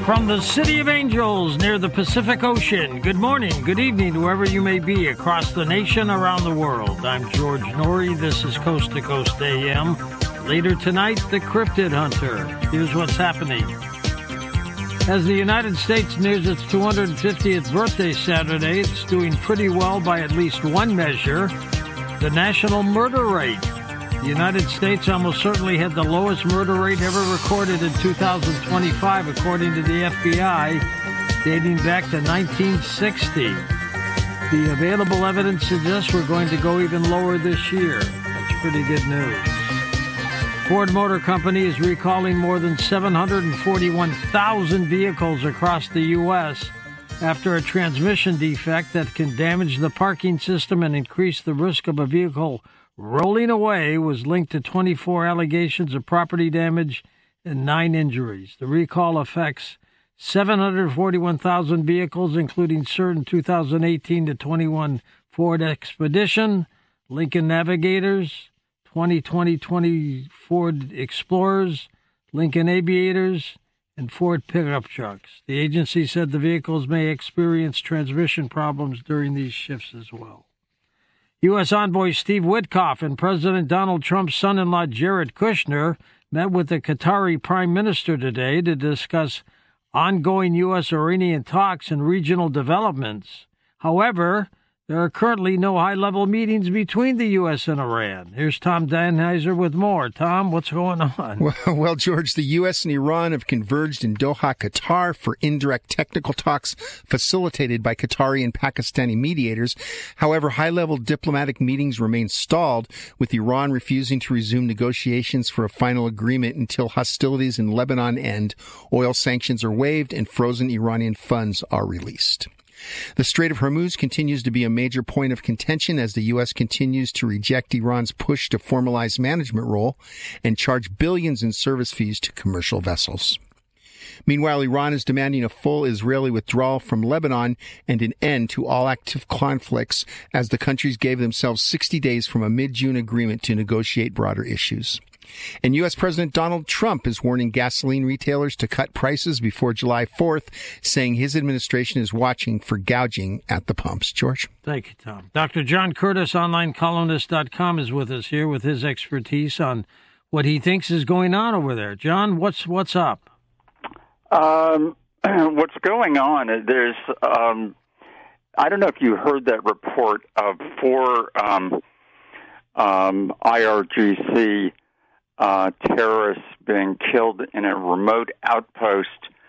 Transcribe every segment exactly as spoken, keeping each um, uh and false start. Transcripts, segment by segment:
From the City of Angels near the Pacific Ocean, good morning, good evening to wherever you may be across the nation, around the world. I'm George Norrie. This is Coast to Coast A M. Later tonight, the Cryptid Hunter. Here's what's happening. As the United States nears its two hundred fiftieth birthday Saturday, it's doing pretty well by at least one measure, the national murder rate. The United States almost certainly had the lowest murder rate ever recorded in two thousand twenty-five, according to the F B I, dating back to nineteen sixty. The available evidence suggests we're going to go even lower this year. That's pretty good news. Ford Motor Company is recalling more than seven hundred forty-one thousand vehicles across the U S after a transmission defect that can damage the parking system and increase the risk of a vehicle rolling away was linked to twenty-four allegations of property damage and nine injuries. The recall affects seven hundred forty-one thousand vehicles, including certain two thousand eighteen to twenty-one Ford Expedition, Lincoln Navigators, twenty twenty Ford Explorers, Lincoln Aviators, and Ford pickup trucks. The agency said the vehicles may experience transmission problems during these shifts as well. U S Envoy Steve Witkoff and President Donald Trump's son-in-law Jared Kushner met with the Qatari Prime Minister today to discuss ongoing U S-Iranian talks and regional developments. However, there are currently no high-level meetings between the U S and Iran. Here's Tom Danheiser with more. Tom, what's going on? Well, well, George, the U S and Iran have converged in Doha, Qatar for indirect technical talks facilitated by Qatari and Pakistani mediators. However, high-level diplomatic meetings remain stalled, with Iran refusing to resume negotiations for a final agreement until hostilities in Lebanon end, oil sanctions are waived, and frozen Iranian funds are released. The Strait of Hormuz continues to be a major point of contention as the U S continues to reject Iran's push to formalize management role and charge billions in service fees to commercial vessels. Meanwhile, Iran is demanding a full Israeli withdrawal from Lebanon and an end to all active conflicts as the countries gave themselves sixty days from a mid-June agreement to negotiate broader issues. And U S. President Donald Trump is warning gasoline retailers to cut prices before July fourth, saying his administration is watching for gouging at the pumps. George? Thank you, Tom. Doctor John Curtis, online columnist dot com, is with us here with his expertise on what he thinks is going on over there. John, what's what's up? Um, what's going on is there's, um, I don't know if you heard that report of four um, um, I R G C Uh, terrorists being killed in a remote outpost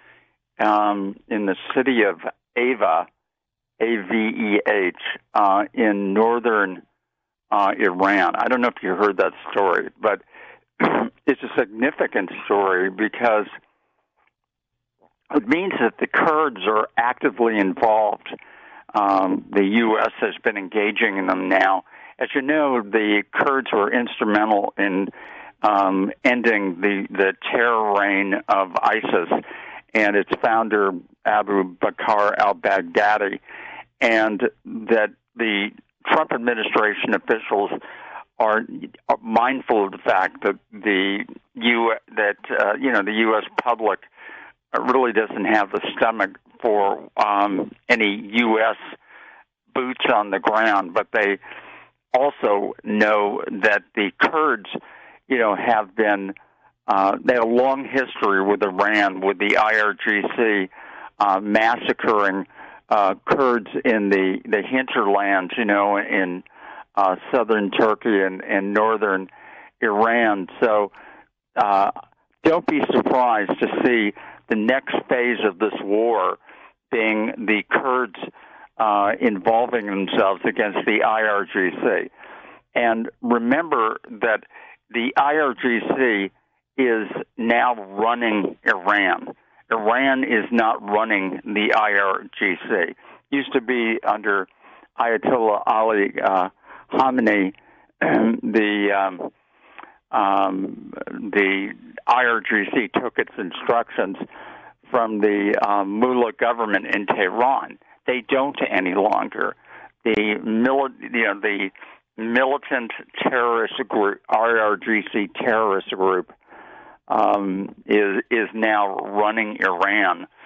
um, in the city of Ava, A V E H, uh, in northern uh, Iran. I don't know if you heard that story, but it's a significant story because it means that the Kurds are actively involved. Um, the U S has been engaging in them now. As you know, the Kurds were instrumental in Um, ending the, the terror reign of ISIS and its founder, Abu Bakr al-Baghdadi, and that the Trump administration officials are mindful of the fact that the U that uh, you know the U S public really doesn't have the stomach for um, any U S boots on the ground, but they also know that the Kurds, you know, have been, uh, they have a long history with Iran, with the I R G C uh, massacring uh, Kurds in the, the hinterlands, you know, in uh, southern Turkey and, and northern Iran. So uh, don't be surprised to see the next phase of this war being the Kurds uh, involving themselves against the I R G C. And remember that the I R G C is now running Iran. Iran is not running the I R G C. Used to be under Ayatollah Ali uh, Khamenei, the um, um, the I R G C took its instructions from the um, Mullah government in Tehran. They don't any longer. The mili- you know the militant terrorist group, I R G C terrorist group, um, is is now running Iran,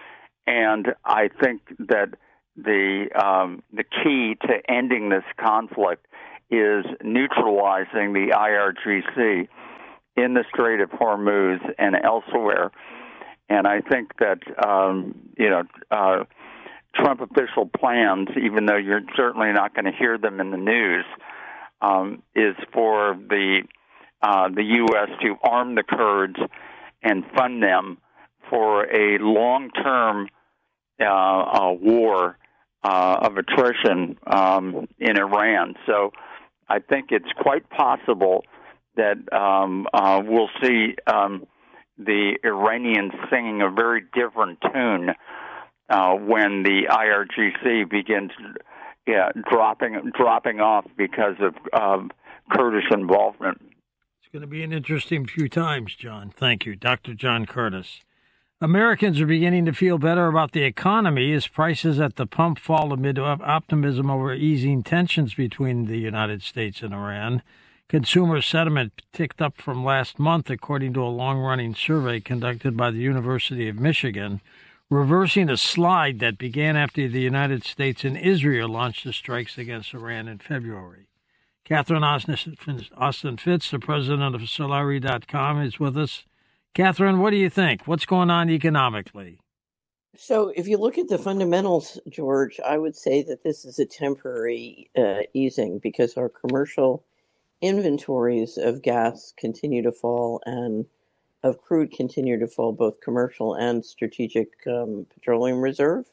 and I think that the um, the key to ending this conflict is neutralizing the I R G C in the Strait of Hormuz and elsewhere. And I think that, um, you know, uh, Trump official plans, even though you're certainly not going to hear them in the news, um, is for the uh, the U S to arm the Kurds and fund them for a long-term uh, uh, war uh, of attrition um, in Iran. So I think it's quite possible that um, uh, we'll see um, the Iranians singing a very different tune uh, when the I R G C begins yeah, dropping dropping off because of um, Kurdish involvement. It's going to be an interesting few times, John. Thank you. Doctor John Curtis. Americans are beginning to feel better about the economy as prices at the pump fall amid optimism over easing tensions between the United States and Iran. Consumer sentiment ticked up from last month, according to a long-running survey conducted by the University of Michigan, reversing a slide that began after the United States and Israel launched the strikes against Iran in February. Catherine Austin Fitts, the president of Solari dot com, is with us. Catherine, what do you think? What's going on economically? So if you look at the fundamentals, George, I would say that this is a temporary uh, easing because our commercial inventories of gas continue to fall and of crude continue to fall, both commercial and strategic um, petroleum reserve.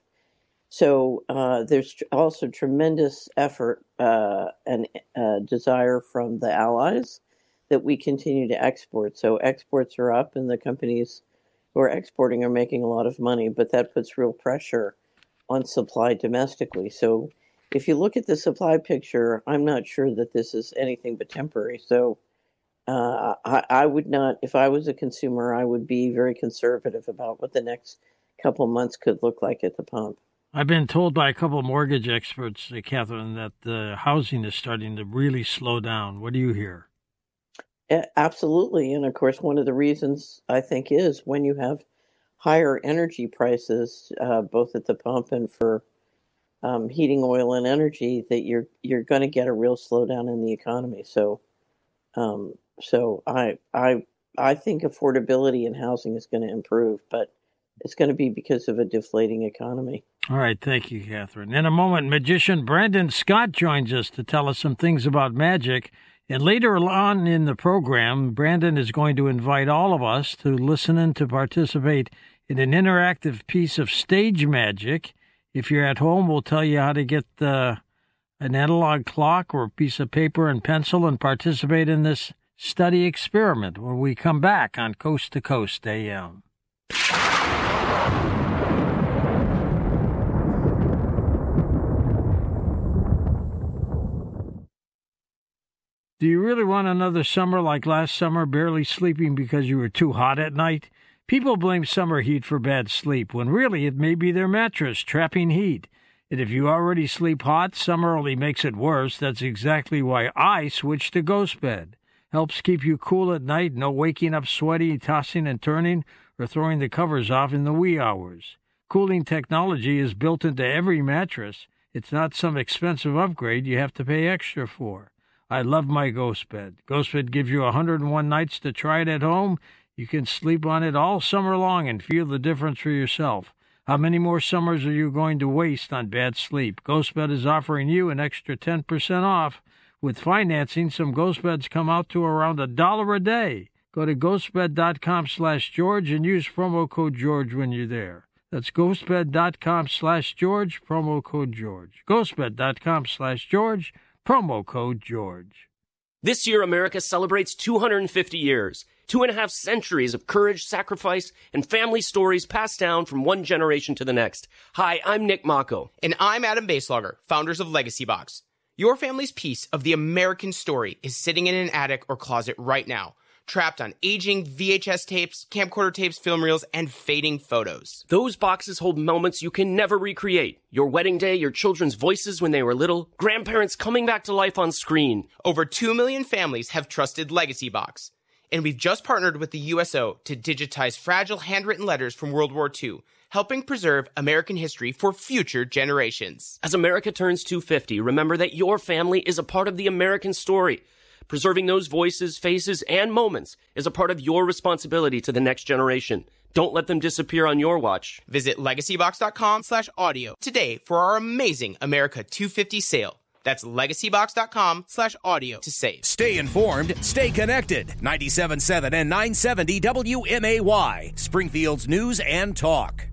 So uh, there's also tremendous effort uh, and uh, desire from the allies that we continue to export. So exports are up and the companies who are exporting are making a lot of money, but that puts real pressure on supply domestically. So if you look at the supply picture, I'm not sure that this is anything but temporary. So uh, I, I would not, if I was a consumer, I would be very conservative about what the next couple months could look like at the pump. I've been told by a couple of mortgage experts, uh, Catherine, that the housing is starting to really slow down. What do you hear? Absolutely. And of course, one of the reasons I think is when you have higher energy prices, uh, both at the pump and for um, heating oil and energy, that you're you're going to get a real slowdown in the economy. So, um, so I I I think affordability in housing is going to improve, but it's going to be because of a deflating economy. All right. Thank you, Catherine. In a moment, magician Brandon Scott joins us to tell us some things about magic. And later on in the program, Brandon is going to invite all of us to listen and to participate in an interactive piece of stage magic. If you're at home, we'll tell you how to get uh, an analog clock or a piece of paper and pencil and participate in this study experiment when we come back on Coast to Coast A M. Do you really want another summer like last summer, barely sleeping because you were too hot at night? People blame summer heat for bad sleep, when really it may be their mattress trapping heat. And if you already sleep hot, summer only makes it worse. That's exactly why I switched to Ghost Bed. Helps keep you cool at night, no waking up sweaty, tossing and turning, or throwing the covers off in the wee hours. Cooling technology is built into every mattress. It's not some expensive upgrade you have to pay extra for. I love my Ghost Bed. Ghost Bed gives you one hundred one nights to try it at home. You can sleep on it all summer long and feel the difference for yourself. How many more summers are you going to waste on bad sleep? Ghost Bed is offering you an extra ten percent off. With financing, some Ghost Beds come out to around a dollar a day. Go to ghostbed.com slash George and use promo code George when you're there. That's ghostbed.com slash George, promo code George. ghostbed.com slash George, promo code George. This year, America celebrates two hundred fifty years, two and a half centuries of courage, sacrifice, and family stories passed down from one generation to the next. Hi, I'm Nick Mako. And I'm Adam Baselogger, founders of Legacy Box. Your family's piece of the American story is sitting in an attic or closet right now, trapped on aging V H S tapes, camcorder tapes, film reels, and fading photos. Those boxes hold moments you can never recreate. Your wedding day, your children's voices when they were little, grandparents coming back to life on screen. Over two million families have trusted Legacy Box. And we've just partnered with the U S O to digitize fragile handwritten letters from World War Two, helping preserve American history for future generations. As America turns two hundred fifty, remember that your family is a part of the American story. Preserving those voices, faces, and moments is a part of your responsibility to the next generation. Don't let them disappear on your watch. Visit legacybox.com slash audio today for our amazing America two fifty sale. That's legacybox.com slash audio to save. Stay informed, stay connected. ninety-seven point seven and nine seventy W M A Y, Springfield's news and talk.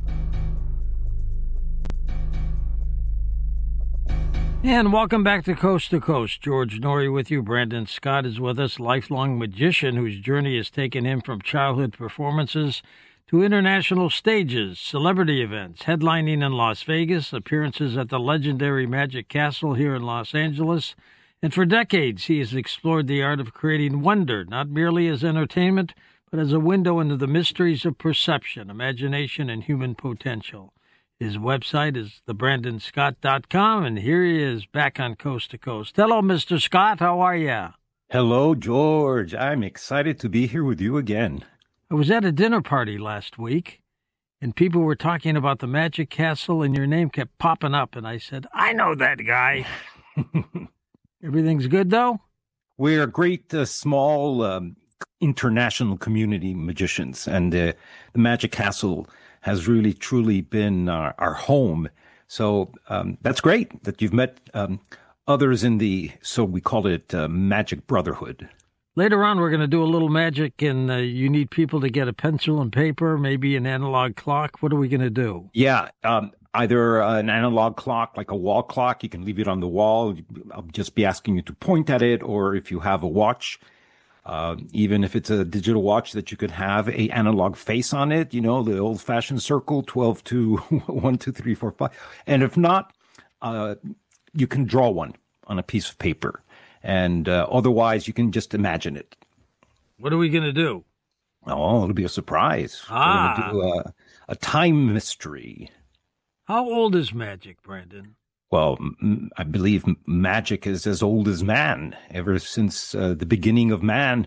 And welcome back to Coast to Coast. George Noory with you. Brandon Scott is with us, lifelong magician whose journey has taken him from childhood performances to international stages, celebrity events, headlining in Las Vegas, appearances at the legendary Magic Castle here in Los Angeles, and for decades he has explored the art of creating wonder, not merely as entertainment, but as a window into the mysteries of perception, imagination, and human potential. His website is the brandon scott dot com, and here he is back on Coast to Coast. Hello, Mister Scott. How are you? Hello, George. I'm excited to be here with you again. I was at a dinner party last week, and people were talking about the Magic Castle, and your name kept popping up, and I said, I know that guy. Everything's good, though? We're great uh, small um, international community magicians, and uh, the Magic Castle has really, truly been our, our home. So um, that's great that you've met um, others in the, so we call it uh, Magic Brotherhood. Later on, we're going to do a little magic, and uh, you need people to get a pencil and paper, maybe an analog clock. What are we going to do? Yeah, um, either uh, an analog clock, like a wall clock. You can leave it on the wall. I'll just be asking you to point at it, or if you have a watch, Uh, even if it's a digital watch, that you could have a analog face on it, you know, the old-fashioned circle, twelve, two, one, two, three, four, five. And if not, uh, you can draw one on a piece of paper. And uh, otherwise, you can just imagine it. What are we going to do? Oh, it'll be a surprise. Ah. We're going to do a, a time mystery. How old is magic, Brandon? Well, m- I believe magic is as old as man. Ever since uh, the beginning of man,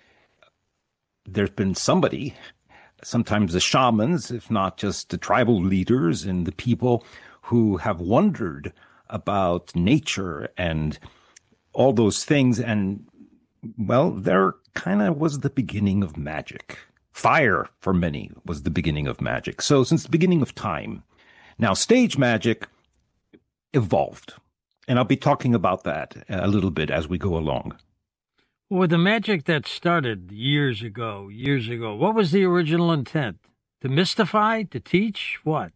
there's been somebody, sometimes the shamans, if not just the tribal leaders and the people who have wondered about nature and all those things. And, well, there kind of was the beginning of magic. Fire, for many, was the beginning of magic. So since the beginning of time. Now, stage magic evolved, and I'll be talking about that a little bit as we go along. Well, with the magic that started years ago, years ago, what was the original intent? To mystify? To teach? What?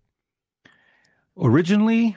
Originally,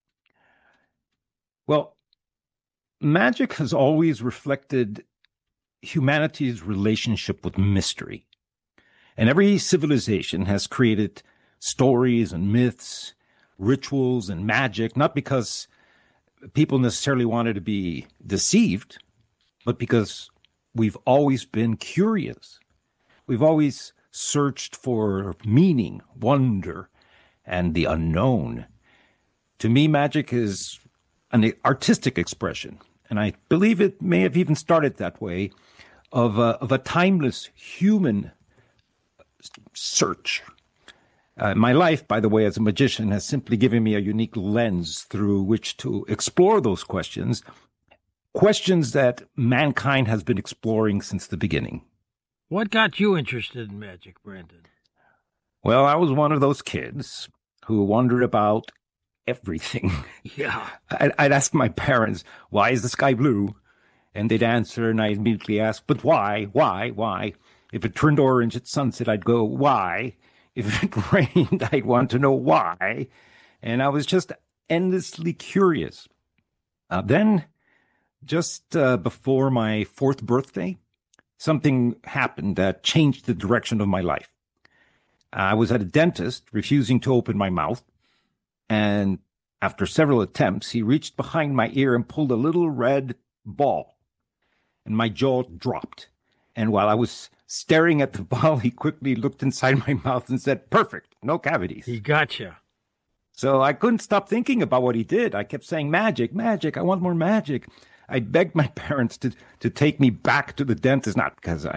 well, magic has always reflected humanity's relationship with mystery. And every civilization has created stories and myths, rituals and magic, not because people necessarily wanted to be deceived, but because we've always been curious. We've always searched for meaning, wonder, and the unknown. To me, magic is an artistic expression, and I believe it may have even started that way, of a, of a timeless human search. Uh, my life, by the way, as a magician, has simply given me a unique lens through which to explore those questions, questions that mankind has been exploring since the beginning. What got you interested in magic, Brandon? Well, I was one of those kids who wondered about everything. Yeah. I'd, I'd ask my parents, why is the sky blue? And they'd answer, and I'd immediately ask, but why, why, why? If it turned orange at sunset, I'd go, why? If it rained, I'd want to know why. And I was just endlessly curious. Uh, then, just uh, before my fourth birthday, something happened that changed the direction of my life. I was at a dentist, refusing to open my mouth. And after several attempts, he reached behind my ear and pulled a little red ball. And my jaw dropped. And while I was staring at the ball, he quickly looked inside my mouth and said, perfect, no cavities. He gotcha. So I couldn't stop thinking about what he did. I kept saying, magic, magic, I want more magic. I begged my parents to, to take me back to the dentist, not because I,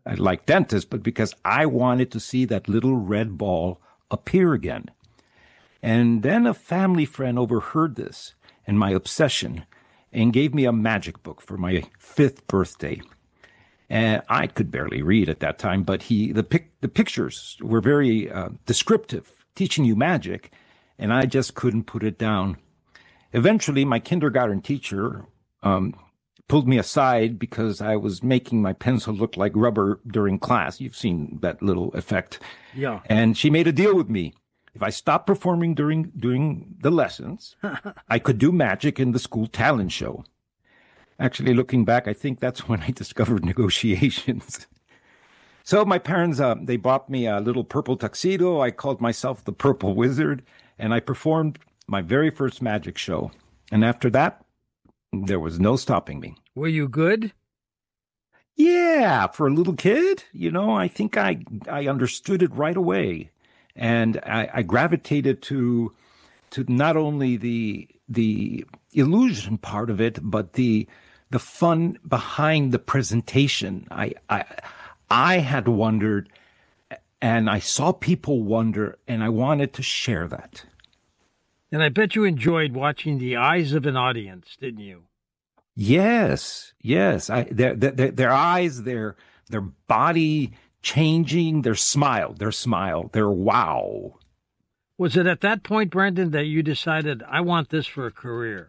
I like dentists, but because I wanted to see that little red ball appear again. And then a family friend overheard this and my obsession and gave me a magic book for my fifth birthday. And I could barely read at that time, but he the pic, the pictures were very uh, descriptive, teaching you magic, and I just couldn't put it down. Eventually, my kindergarten teacher um, pulled me aside because I was making my pencil look like rubber during class. You've seen that little effect. Yeah. And she made a deal with me. If I stopped performing during during the lessons, I could do magic in the school talent show. Actually, looking back, I think that's when I discovered negotiations. So my parents, uh, they bought me a little purple tuxedo. I called myself the Purple Wizard, and I performed my very first magic show. And after that, there was no stopping me. Were you good? Yeah, for a little kid, you know, I think I I understood it right away. And I, I gravitated to to not only the the illusion part of it, but the the fun behind the presentation. I I I had wondered, and I saw people wonder, and I wanted to share that. And I bet you enjoyed watching the eyes of an audience, didn't you? Yes, yes. I their their, their eyes, their their body changing, their smile, their smile, their wow. Was it at that point, Brandon, that you decided, I want this for a career?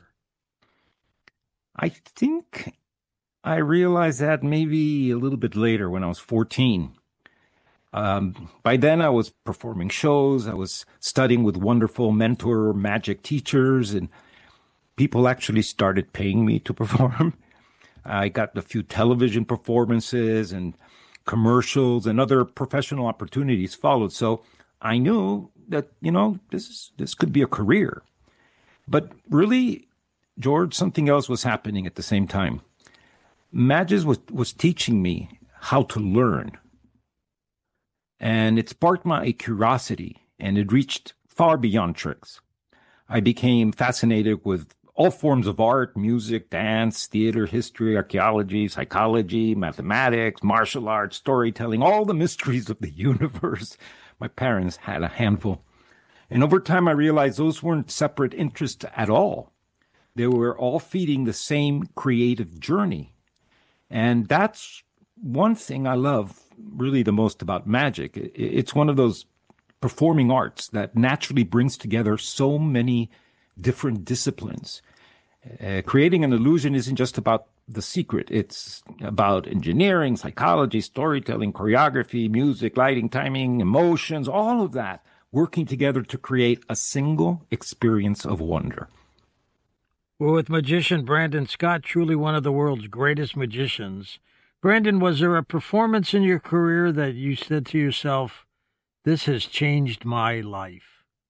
I think I realized that maybe a little bit later when I was fourteen. Um, by then I was performing shows. I was studying with wonderful mentor magic teachers, and people actually started paying me to perform. I got a few television performances and commercials, and other professional opportunities followed. So I knew that, you know, this is, this could be a career. But really, George, something else was happening at the same time. Magic was, was teaching me how to learn. And it sparked my curiosity, and it reached far beyond tricks. I became fascinated with all forms of art, music, dance, theater, history, archaeology, psychology, mathematics, martial arts, storytelling, all the mysteries of the universe. My parents had a handful. And over time, I realized those weren't separate interests at all. They were all feeding the same creative journey. And that's one thing I love really the most about magic. It's one of those performing arts that naturally brings together so many different disciplines. Uh, creating an illusion isn't just about the secret. It's about engineering, psychology, storytelling, choreography, music, lighting, timing, emotions, all of that working together to create a single experience of wonder. Well, with magician Brandon Scott, truly one of the world's greatest magicians. Brandon, was there a performance in your career that you said to yourself, this has changed my life?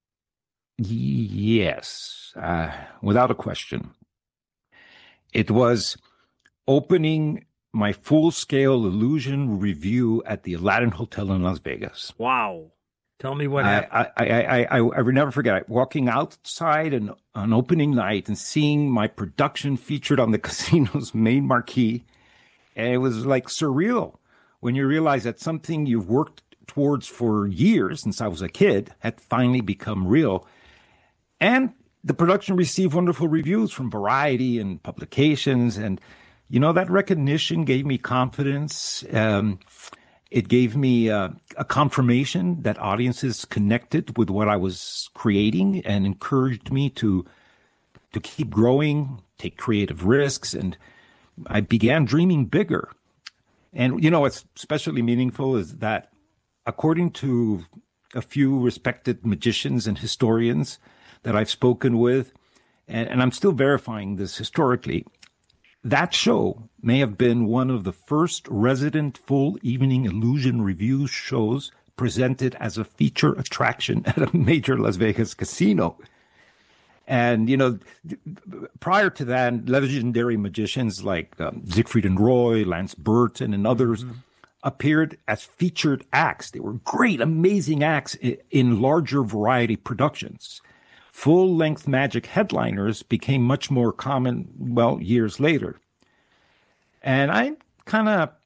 Yes, uh, without a question. It was opening my full-scale illusion review at the Aladdin Hotel in Las Vegas. Wow. Tell me what I, happened. I, I, I, I, I will never forget walking outside an, on opening night and seeing my production featured on the casino's main marquee. And it was like surreal when you realize that something you've worked towards for years since I was a kid had finally become real. And the production received wonderful reviews from Variety and publications. And, you know, that recognition gave me confidence. Um, it gave me uh, a confirmation that audiences connected with what I was creating and encouraged me to to keep growing, take creative risks. And I began dreaming bigger. And, you know, what's especially meaningful is that according to a few respected magicians and historians that I've spoken with, and, and I'm still verifying this historically, that show may have been one of the first resident full evening illusion review shows presented as a feature attraction at a major Las Vegas casino. And, you know, prior to that, legendary magicians like um, Siegfried and Roy, Lance Burton, and others mm-hmm. appeared as featured acts. They were great, amazing acts in, in larger variety productions. Full-length magic headliners became much more common, well, years later. And I kind of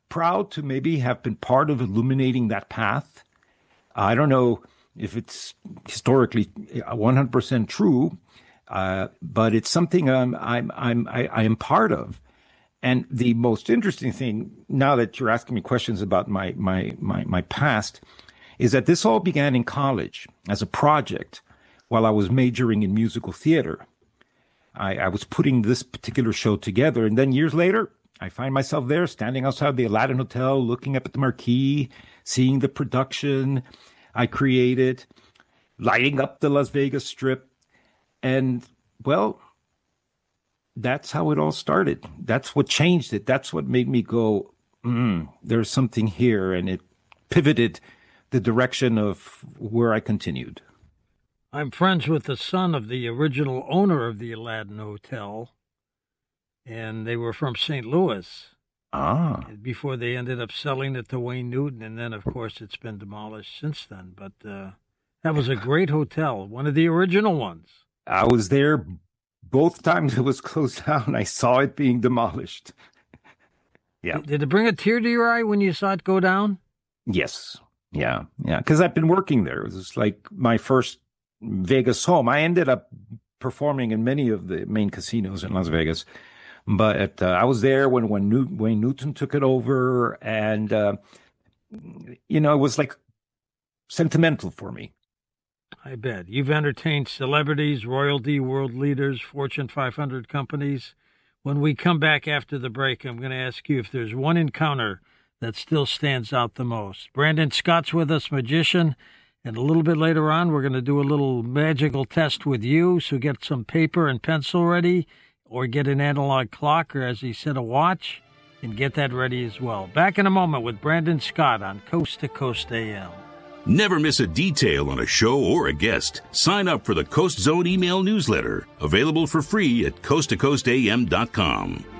proud to maybe have been part of illuminating that path. I don't know if it's historically one hundred percent true, uh, but it's something I'm, I'm, I'm, I, I am part of. And the most interesting thing, now that you're asking me questions about my, my, my, my past, is that this all began in college as a project while I was majoring in musical theater. I, I was putting this particular show together, and then years later, I find myself there standing outside the Aladdin Hotel, looking up at the marquee, seeing the production I created, lighting up the Las Vegas Strip. And, well, that's how it all started. That's what changed it. That's what made me go, mm, there's something here. And it pivoted the direction of where I continued. I'm friends with the son of the original owner of the Aladdin Hotel, and they were from Saint Louis. Ah. Before they ended up selling it to Wayne Newton, and then, of course, it's been demolished since then. But uh, that was a great hotel, one of the original ones. I was there both times it was closed down. I saw it being demolished. Yeah. Did it bring a tear to your eye when you saw it go down? Yes. Yeah. Yeah. Because I've been working there. It was like my first Vegas home. I ended up performing in many of the main casinos in Las Vegas. But uh, I was there when, when New- Wayne Newton took it over. And, uh, you know, it was like sentimental for me. I bet. You've entertained celebrities, royalty, world leaders, Fortune five hundred companies. When we come back after the break, I'm going to ask you if there's one encounter that still stands out the most. Brandon Scott's with us, magician. And a little bit later on, we're going to do a little magical test with you. So get some paper and pencil ready, or get an analog clock, or as he said, a watch, and get that ready as well. Back in a moment with Brandon Scott on Coast to Coast A M. Never miss a detail on a show or a guest. Sign up for the Coast Zone email newsletter, available for free at coast to coast a m dot com.